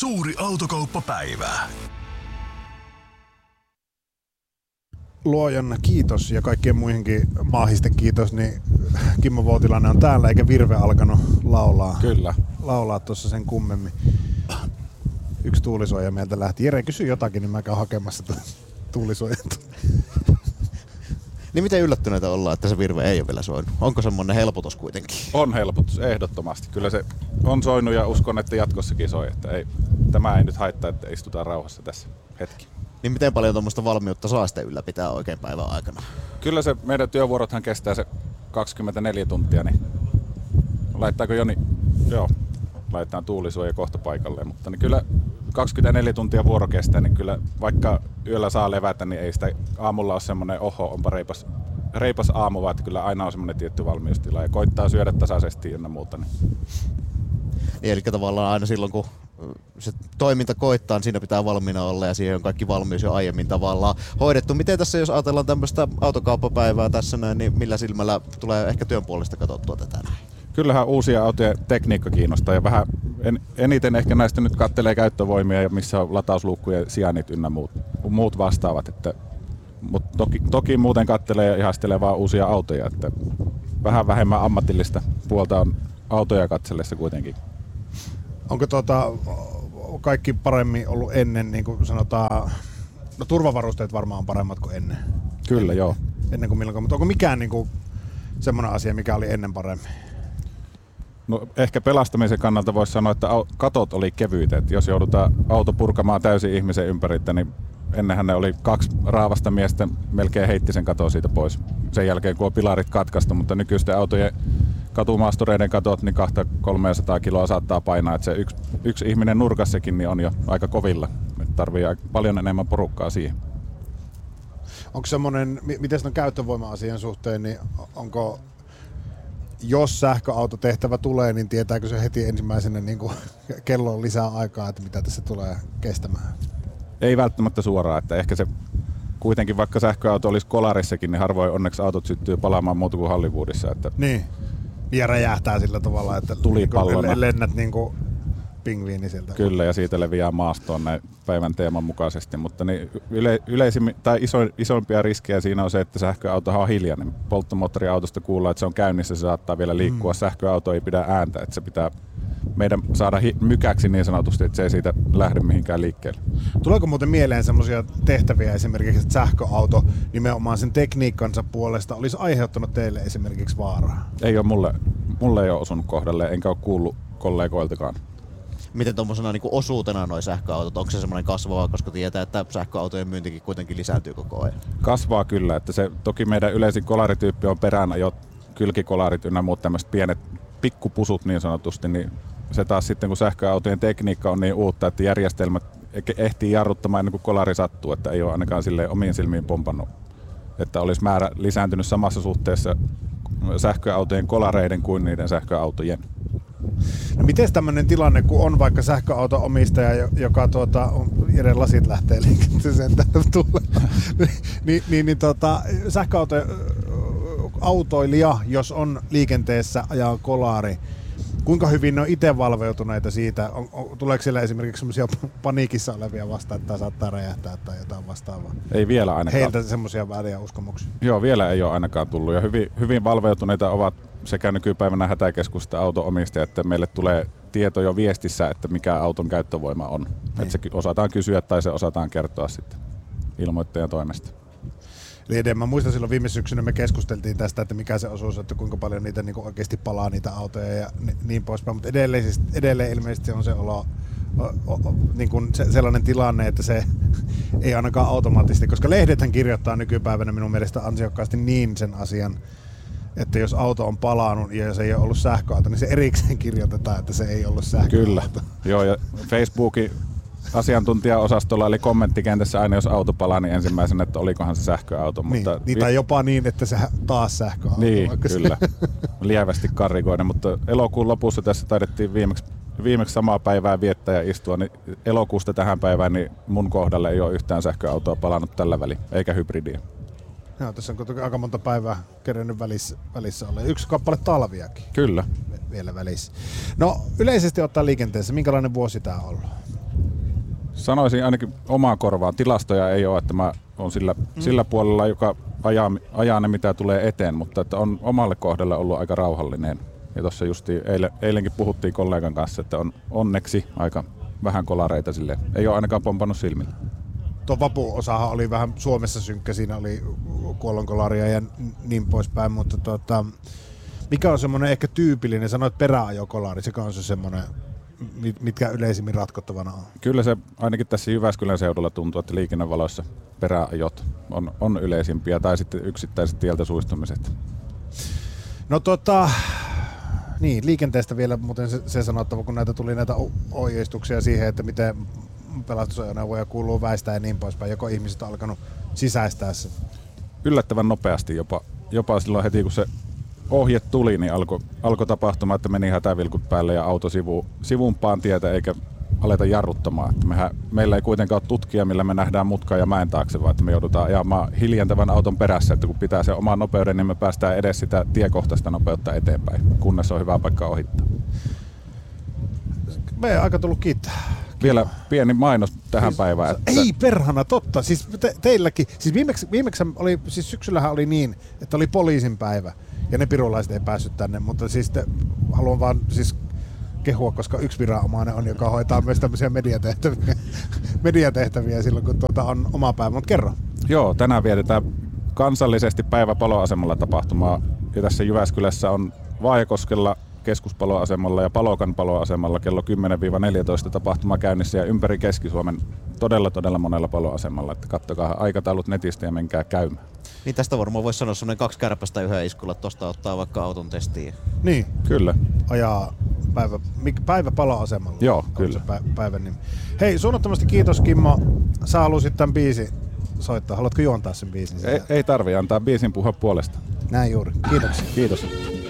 Suuri autokauppapäivä. Luojan kiitos ja kaikkien muihinkin maahisten kiitos, niin Kimmo Voutilainen on täällä eikä Virve alkanut laulaa. Kyllä. Laulaa tuossa sen kummemmin. Yksi tuulisuoja meiltä lähti. Jere, kysy jotakin, niin mä käyn hakemassa tuulisuojan. Niin miten yllättyneitä ollaan, että se Virve ei ole vielä soinut? Onko semmoinen helpotus kuitenkin? On helpotus, ehdottomasti. Kyllä se on soinut ja uskon, että jatkossakin soi. Että tämä ei nyt haittaa, että istutaan rauhassa tässä hetki. Niin miten paljon tuommoista valmiutta saa sitten ylläpitää oikein päivän aikana? Kyllä se meidän työvuorothan kestää se 24 tuntia, niin laittaako Joni? Joo, laitetaan tuulisuoja kohta paikalleen, mutta niin kyllä 24 tuntia vuoro kestää, niin kyllä vaikka yöllä saa levätä, niin ei sitä aamulla ole semmoinen onpa reipas aamu, vaan että kyllä aina on semmoinen tietty valmiustila ja koittaa syödä tasaisesti ynnä muuta. Niin, eli tavallaan aina silloin, kun se toiminta koittaa, niin siinä pitää valmiina olla ja siihen on kaikki valmius jo aiemmin tavallaan hoidettu. Miten tässä, jos ajatellaan tämmöistä autokauppapäivää tässä näin, niin millä silmällä tulee ehkä työn puolesta katsottua tätä näin? Kyllähän uusia autoja tekniikka kiinnostaa ja vähän eniten ehkä näistä nyt kattelee käyttövoimia ja missä on latausluukkuja, sijainnit ynnä muut vastaavat. Mutta toki muuten kattelee ja ihastelee vaan uusia autoja, että vähän vähemmän ammatillista puolta on autoja katsellessa kuitenkin. Onko kaikki paremmin ollut ennen, niin kuin sanotaan, no turvavarusteet varmaan on paremmat kuin ennen. Kyllä, joo. Ennen kuin milloin, mutta onko mikään niin kuin semmoinen asia, mikä oli ennen paremmin? No ehkä pelastamisen kannalta voisi sanoa, että katot oli kevyitä. Että jos joudutaan auto purkamaan täysin ihmisen ympäriltä, niin ennenhän ne oli 2 raavasta miestä melkein heitti sen katon siitä pois. Sen jälkeen kun on pilarit katkaistu, mutta nykyisten autojen katumaastureiden katot, niin 200-300 kiloa saattaa painaa. Että se yksi ihminen nurkassakin niin on jo aika kovilla. Että tarvii paljon enemmän porukkaa siihen. Onko semmoinen, miten on käyttövoima-asian suhteen, niin onko, jos sähköautotehtävä tulee, niin tietääkö se heti ensimmäisenä niin kuin kello on lisää aikaa, että mitä tässä tulee kestämään? Ei välttämättä suoraan, että ehkä se kuitenkin vaikka sähköauto olisi kolarissakin, niin harvoin onneksi autot syttyy palaamaan muuta kuin Hollywoodissa. Että niin, ja räjähtää sillä tavalla, että tulipallona lennät niin kuin pingviini sieltä. Kyllä, ja siitä leviää maastoon näin päivän teeman mukaisesti, mutta niin yleisimmin, tai isoimpia riskejä siinä on se, että sähköautohan on hiljainen. Polttomoottoriautosta kuullaan, että se on käynnissä, se saattaa vielä liikkua. Sähköauto ei pidä ääntä, että se pitää meidän saada mykäksi niin sanotusti, että se ei siitä lähde mihinkään liikkeelle. Tuleeko muuten mieleen semmoisia tehtäviä esimerkiksi, että sähköauto nimenomaan sen tekniikkansa puolesta olisi aiheuttanut teille esimerkiksi vaaraa? Ei ole mulle ei ole osunut kohdalle, enkä ole kuullut kollegoiltakaan. Miten tuommoisena niin osuutena nuo sähköautot, onko se semmoinen kasvava, koska tietää, että sähköautojen myyntikin kuitenkin lisääntyy koko ajan? Kasvaa kyllä, että se toki meidän yleisin kolarityyppi on peräänajot, kylkikolarit ynnä muut tämmöiset pienet pikkupusut niin sanotusti, niin se taas sitten kun sähköautojen tekniikka on niin uutta, että järjestelmät ehtii jarruttamaan ennen kuin kolari sattuu, että ei ole ainakaan silleen omiin silmiin pompannut, että olisi määrä lisääntynyt samassa suhteessa sähköautojen kolareiden kuin niiden sähköautojen. No miten tämmöinen tilanne, kun on vaikka sähköauto-omistaja, joka Jeren lasit lähtee liikenteeseen täältä tulee, niin sähköautoilija, jos on liikenteessä ajaa kolari, kuinka hyvin ne on itse valveutuneita siitä? Tuleeko siellä esimerkiksi semmoisia paniikissa olevia vastaan, että tämä saattaa räjähtää tai jotain vastaavaa? Ei vielä ainakaan. Heiltä semmoisia vääriä uskomuksia? Joo, vielä ei ole ainakaan tullut. Ja hyvin valveutuneita ovat sekä nykypäivänä hätäkeskusta auto-omistajat, että meille tulee tieto jo viestissä, että mikä auton käyttövoima on. Että se osataan kysyä tai se osataan kertoa sitten ilmoittajan toimesta. Eli mä muistan silloin viime syksynä me keskusteltiin tästä, että mikä se osuus, että kuinka paljon niitä niin kuin oikeasti palaa niitä autoja ja niin poispäin, mutta edelleen ilmeisesti on se olo, niin kuin sellainen tilanne, että se ei ainakaan automaattisesti, koska lehdethän kirjoittaa nykypäivänä minun mielestä ansiokkaasti niin sen asian, että jos auto on palannut ja se ei ole ollut sähköauto, niin se erikseen kirjoitetaan, että se ei ollut sähköauto. Kyllä, joo, ja Facebookin asiantuntijaosastolla eli kommenttikentässä aina jos auto palaa, niin ensimmäisenä, että olikohan se sähköauto. Mutta tai jopa niin, että se taas sähköauto. Niin, kyllä. Lievästi karrikoiden, mutta elokuun lopussa tässä taidettiin viimeksi samaa päivää viettää ja istua, niin elokuusta tähän päivään niin mun kohdalle ei ole yhtään sähköautoa palannut tällä väliin, eikä hybridiä. Joo, tässä on kuitenkin aika monta päivää kerennyt välissä olla. Yksi kappale talviakin. Kyllä. Vielä välissä. No yleisesti ottaen liikenteessä, minkälainen vuosi tämä on ollut? Sanoisin ainakin omaan korvaan. Tilastoja ei ole, että mä oon sillä puolella, joka ajaa ne mitä tulee eteen, mutta että on omalle kohdalle ollut aika rauhallinen. Ja tuossa justiin eilenkin puhuttiin kollegan kanssa, että on onneksi aika vähän kolareita silleen. Ei ole ainakaan pompannut silmillä. Tuo vapuosahan oli vähän Suomessa synkkä, siinä oli kuolonkolaria ja niin poispäin, mutta mikä on semmoinen ehkä tyypillinen, sanoit peräajokolari, sekä on se semmoinen, mitkä yleisimmin ratkottavana on? Kyllä se ainakin tässä Jyväskylän seudulla tuntuu, että liikennevaloissa peräajot on yleisimpiä tai sitten yksittäiset tieltä suistumiset. No niin, liikenteestä vielä muuten se sanottava, kun näitä tuli näitä ohjeistuksia siihen, että miten pelastusajoneuvoja kuuluu väistää ja niin poispäin. Joko ihmiset on alkanut sisäistää sen? Yllättävän nopeasti jopa silloin heti kun se ohje tuli, niin alkoi tapahtumaan, että meni hätävilkut päälle ja auto sivumpaan tietä eikä aleta jarruttamaan. Että meillä ei kuitenkaan ole tutkia, millä me nähdään mutkaa ja mäen taakse, vaan että me joudutaan ajamaan hiljentävän auton perässä, että kun pitää sen oman nopeuden, niin me päästään edes sitä tiekohtaista nopeutta eteenpäin, kunnes on hyvä paikka ohittaa. Meidän aika tullut kiittää. Vielä pieni mainos tähän päivään. Että ei perhana, totta. Siis teilläkin. Siis viimeksi oli, siis syksyllähän oli niin, että oli poliisin päivä ja ne pirulaiset ei päässyt tänne, mutta siis haluan vaan siis kehua, koska yksi viranomainen on, joka hoitaa myös tämmöisiä mediatehtäviä silloin, kun on oma päivä. Mutta kerro. Joo, tänään vietetään kansallisesti päivä paloasemalla tapahtumaa. Ja tässä Jyväskylässä on Vaajakoskella keskuspaloasemalla ja Palokan paloasemalla kello 10-14 tapahtuma käynnissä ja ympäri Keski-Suomen todella monella paloasemalla. Että kattokaa aikataulut netistä ja menkää käymään. Niin tästä varmaan voisi sanoa semmoinen 2 kärpästä yhden iskulla, tosta ottaa vaikka auton testiin. Niin. Kyllä. Ajaa päivä paloasemalla. Joo, kyllä. Päivän nimi. Hei, suunnattomasti kiitos Kimmo. Sä halusit tämän biisin soittaa. Haluatko juontaa sen biisin? Ei tarvii antaa biisin puhua puolesta. Näin juuri. Kiitoksia. Kiitos.